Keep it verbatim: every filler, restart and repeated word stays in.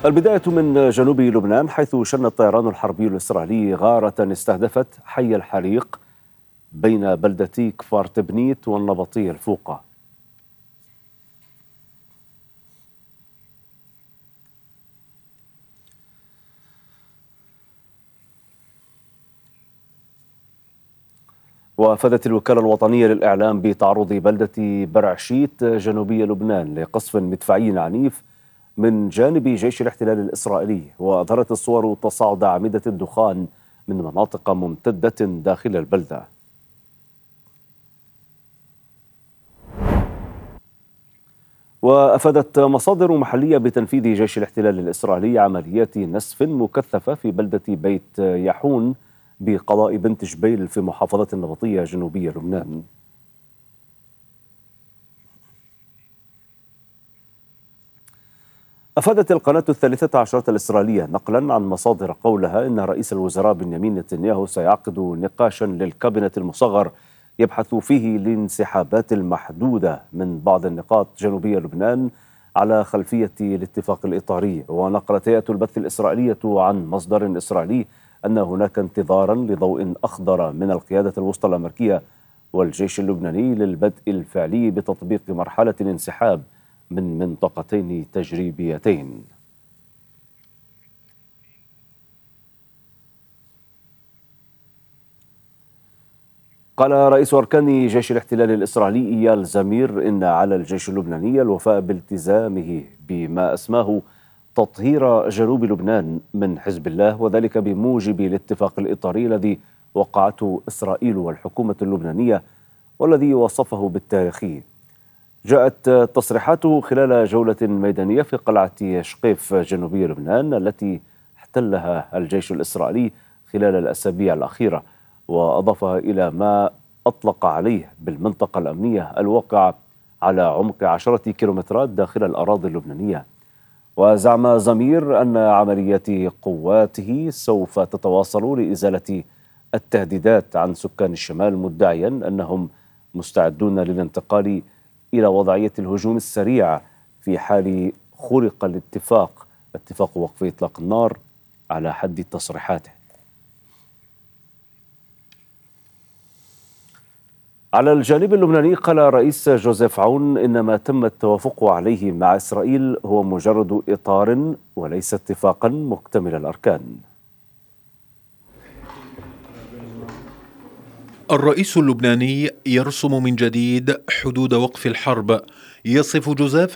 البداية من جنوب لبنان، حيث شن الطيران الحربي الإسرائيلي غارة استهدفت حي الحريق بين بلدتي كفار تبنيت والنبطية الفوقة. وافادت الوكالة الوطنية للإعلام بتعرض بلدة برعشيت جنوبي لبنان لقصف مدفعي عنيف من جانب جيش الاحتلال الإسرائيلي، وأظهرت الصور تصاعد أعمدة الدخان من مناطق ممتدة داخل البلدة. وأفادت مصادر محلية بتنفيذ جيش الاحتلال الإسرائيلي عمليات نسف مكثفة في بلدة بيت يحون بقضاء بنت جبيل في محافظة النبطية جنوبية لبنان. أفادت القناة الثالثة عشرة الإسرائيلية نقلا عن مصادر قولها إن رئيس الوزراء بنيامين نتنياهو سيعقد نقاشا للكابينت المصغر يبحث فيه الانسحابات المحدودة من بعض النقاط جنوبية لبنان على خلفية الاتفاق الإطاري. ونقلت هيئة البث الإسرائيلية عن مصدر إسرائيلي أن هناك انتظارا لضوء أخضر من القيادة الوسطى الأمريكية والجيش اللبناني للبدء الفعلي بتطبيق مرحلة الانسحاب من منطقتين تجريبيتين. قال رئيس أركان جيش الاحتلال الإسرائيلي إيال زمير إن على الجيش اللبناني الوفاء بالتزامه بما أسماه تطهير جنوب لبنان من حزب الله، وذلك بموجب الاتفاق الإطاري الذي وقعته إسرائيل والحكومة اللبنانية والذي وصفه بالتاريخي. جاءت تصريحاته خلال جولة ميدانية في قلعة شقيف جنوبي لبنان التي احتلها الجيش الإسرائيلي خلال الأسابيع الأخيرة، وأضافها إلى ما أطلق عليه بالمنطقة الأمنية الواقعة على عمق عشرة كيلومترات داخل الأراضي اللبنانية. وزعم زمير أن عمليات قواته سوف تتواصل لإزالة التهديدات عن سكان الشمال، مدعيا أنهم مستعدون للانتقال إلى وضعية الهجوم السريع في حال خرق الاتفاق اتفاق وقف إطلاق النار على حد تصريحاته. على الجانب اللبناني قال الرئيس جوزيف عون إن ما تم التوافق عليه مع إسرائيل هو مجرد إطار وليس اتفاقا مكتمل الأركان. الرئيس اللبناني يرسم من جديد حدود وقف الحرب. يصف جوزيف